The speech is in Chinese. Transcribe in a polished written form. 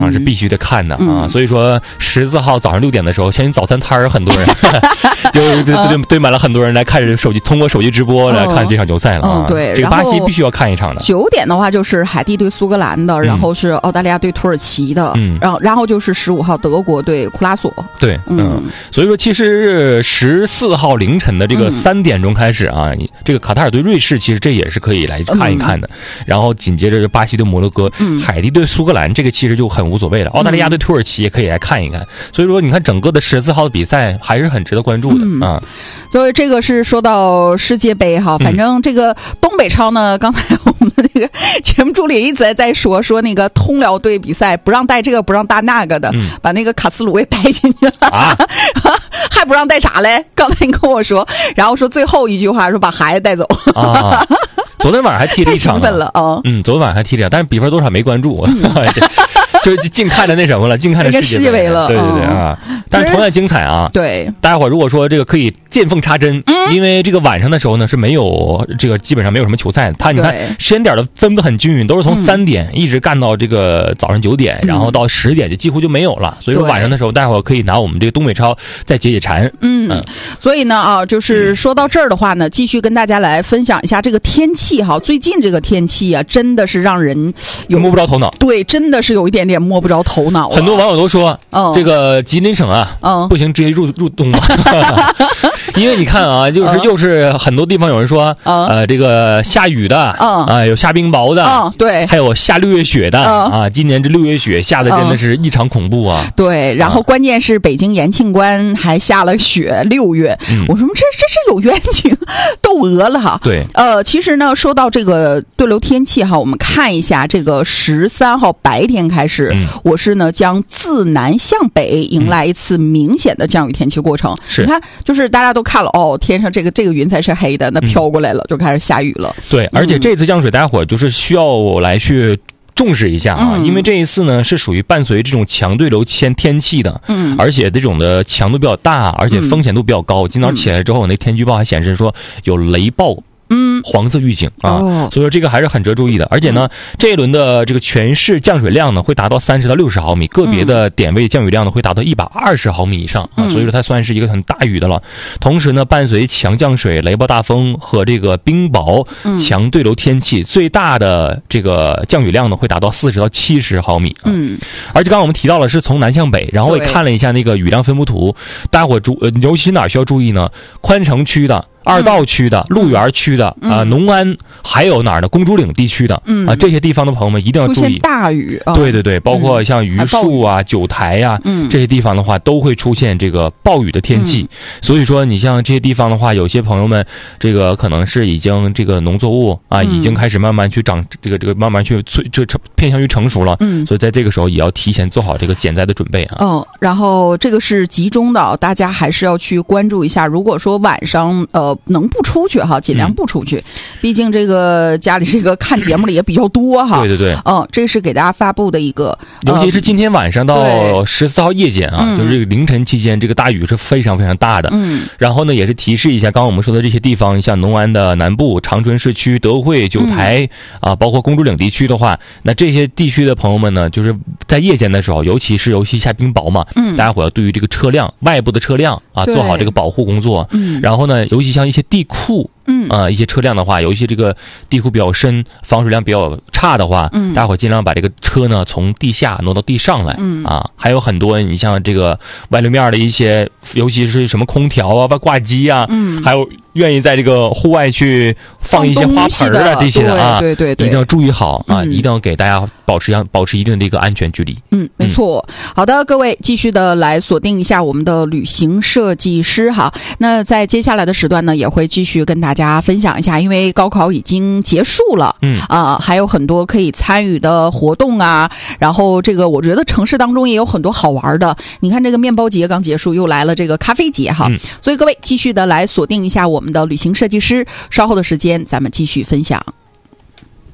是必须得看的啊。所以说14号早上6点的时候，相信早餐摊儿很多人就堆满了很多人来看手机，通过手机直播来看这场球赛了啊。 对， 这个巴西必须要看一场的。 9点的话就是海地对苏格兰的，然后是澳大利亚对土耳其的，然后就是15号德国对库拉索。 对，所以说其实14号凌晨的这个3点钟开始啊，这个卡塔尔对瑞士，其实这也是可以来看一看的。然后紧接着巴西对摩洛哥，海地对苏格兰，这个其实就很无所谓了。澳大利亚对土耳其也可以来看一看。所以说你看整个的14号的比赛还是很值得关注的啊。 所以这个是说到世界杯哈，反正这个东北超呢，刚才我们的那个节目助理一直在说那个通辽队比赛不让带这个不让带那个的，把那个卡斯鲁给带进去了啊，还不让带啥嘞？刚才你跟我说，然后说最后一句话说把孩子带走啊。 昨天晚上还踢了一场， 太兴奋了啊！ 昨天晚上还踢了，但是比分多少没关注。就净看着那什么了，净看着世界杯了。对啊，但是同样精彩啊。 对， 大家伙如果说这个可以见缝插针，因为这个晚上的时候呢是没有这个基本上没有什么球赛的。你看时间点的分布很均匀，都是从3点一直干到这个早上9点，然后到10点就几乎就没有了。所以说晚上的时候，大家伙可以拿我们这个东北超再解解馋。 所以呢就是说到这儿的话呢，继续跟大家来分享一下这个天气哈。最近这个天气啊，真的是让人摸不着头脑。 对，真的是有一点点摸不着头脑。 很多网友都说，这个吉林省啊，不行，直接入冬吧。因为你看啊，又是很多地方有人说，这个下雨的，有下冰雹的， 对， 还有下6月雪的啊。今年这6月雪下的真的是异常恐怖啊。 对，然后关键是北京延庆关还下了雪，6月。我说这是有冤情，窦娥了哈。 对， 其实呢，说到这个对流天气哈，我们看一下这个13号白天开始，我是呢将自南向北迎来一次明显的降雨天气过程。你看，就是大家都看了天上这个云彩是黑的，那飘过来了，就开始下雨了。 对，而且这次降水，大家伙就是需要来去重视一下啊，因为这一次呢是属于伴随这种强对流天气的，而且这种的强度比较大，而且风险度比较高。今早起来之后，那天气预报还显示说有雷暴。黄色预警啊，所以说这个还是很值得注意的。而且呢，这一轮的这个全市降水量呢会达到30到60毫米，个别的点位降雨量呢会达到120毫米以上啊，所以说它算是一个很大雨的了。同时呢，伴随强降水、雷暴大风和这个冰雹、强对流天气，最大的这个降雨量呢会达到40到70毫米。而且刚刚我们提到了是从南向北，然后我也看了一下那个雨量分布图，大家伙尤其哪需要注意呢？宽城区的。二道区的、鹿园区的农安，还有哪儿的公主岭地区的这些地方的朋友们一定要注意， 出现大雨。 对，包括像榆树啊、九台啊这些地方的话，都会出现这个暴雨的天气。所以说，你像这些地方的话，有些朋友们这个可能是已经这个农作物啊，已经开始慢慢去长这个慢慢去偏向于成熟了。所以在这个时候也要提前做好这个减灾的准备啊。 然后这个是集中的，大家还是要去关注一下。如果说晚上能不出去哈，尽量不出去，毕竟这个家里这个看节目的也比较多哈。 对， 这是给大家发布的一个， 尤其是今天晚上到14号夜间啊，就是这个凌晨期间，这个大雨是非常非常大的。然后呢，也是提示一下，刚刚我们说的这些地方，像农安的南部、长春市区、德惠、九台啊，包括公主岭地区的话，那这些地区的朋友们呢，就是在夜间的时候，尤其下冰雹嘛，大家伙要对于这个车辆外部的车辆啊，做好这个保护工作。然后呢，尤其像一些地库。一些车辆的话，有一些这个地库比较深、防水量比较差的话，大家伙尽量把这个车呢从地下挪到地上来啊。还有很多你像这个外立面的一些，尤其是什么空调啊、挂机啊，还有愿意在这个户外去放一些花盆啊这些的啊， 对， 一定要注意好啊，一定要给大家保持一定的这个安全距离。 没错。好的，各位继续的来锁定一下我们的旅行设计师哈。那在接下来的时段呢，也会继续跟大家分享一下，因为高考已经结束了，还有很多可以参与的活动啊。然后这个我觉得城市当中也有很多好玩的。你看这个面包节刚结束，又来了这个咖啡节哈。所以各位继续的来锁定一下我们的旅行设计师，稍后的时间咱们继续分享。